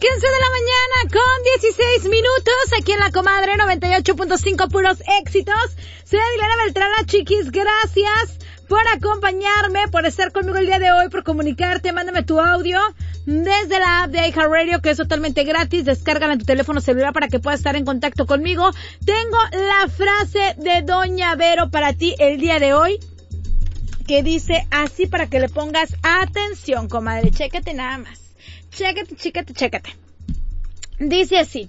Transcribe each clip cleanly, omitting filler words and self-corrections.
15 de la mañana con 16 minutos, aquí en La Comadre 98.5, puros éxitos. Soy Adilena Beltrán, la Chiquis, gracias por acompañarme, por estar conmigo el día de hoy, por comunicarte. Mándame tu audio desde la app de iHeartRadio, que es totalmente gratis. Descárgala en tu teléfono celular para que puedas estar en contacto conmigo. Tengo la frase de Doña Vero para ti el día de hoy, que dice así para que le pongas atención, comadre. Chécate nada más. Chécate. Dice así.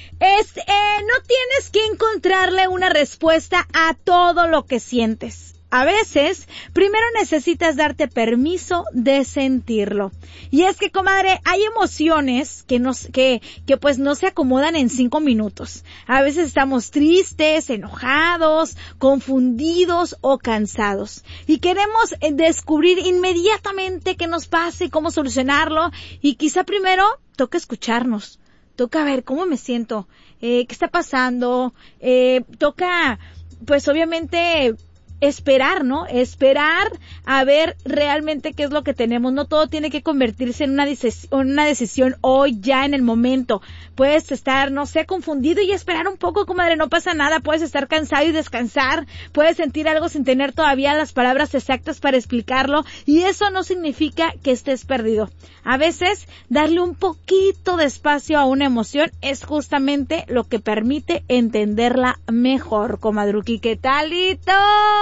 No tienes que encontrarle una respuesta a todo lo que sientes. A veces, primero necesitas darte permiso de sentirlo. Y es que, comadre, hay emociones que pues no se acomodan en 5 minutos. A veces estamos tristes, enojados, confundidos o cansados. Y queremos descubrir inmediatamente qué nos pasa y cómo solucionarlo. Y quizá primero toca escucharnos. Toca ver cómo me siento, qué está pasando. Toca, pues obviamente, esperar, ¿no? Esperar a ver realmente qué es lo que tenemos. No todo tiene que convertirse en una decisión hoy, ya en el momento. Puedes estar, no sé, confundido y esperar un poco, comadre, no pasa nada. Puedes estar cansado y descansar. Puedes sentir algo sin tener todavía las palabras exactas para explicarlo. Y eso no significa que estés perdido. A veces, darle un poquito de espacio a una emoción es justamente lo que permite entenderla mejor, comadruqui. ¿Qué talito?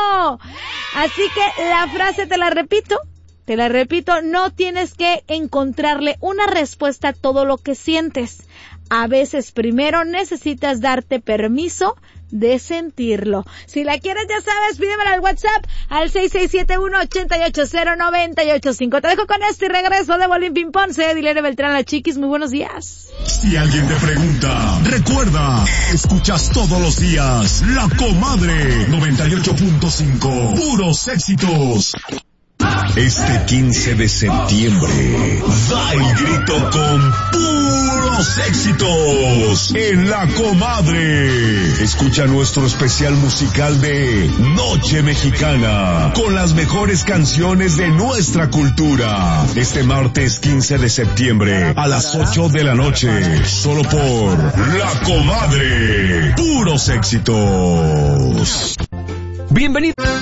Así que la frase te la repito, no tienes que encontrarle una respuesta a todo lo que sientes. A veces primero necesitas darte permiso de sentirlo. Si la quieres, ya sabes, pídemela al WhatsApp al 6671-880-985. Te dejo con esto y regreso de Bolín Ping Pong. Soy Adilena Beltrán, la Chiquis. Muy buenos días. Si alguien te pregunta, recuerda, escuchas todos los días La Comadre 98.5, puros éxitos. Este 15 de septiembre, da el grito con puros éxitos en La Comadre. Escucha nuestro especial musical de Noche Mexicana, con las mejores canciones de nuestra cultura. Este martes 15 de septiembre, a las 8 de la noche, solo por La Comadre. Puros éxitos. Bienvenido.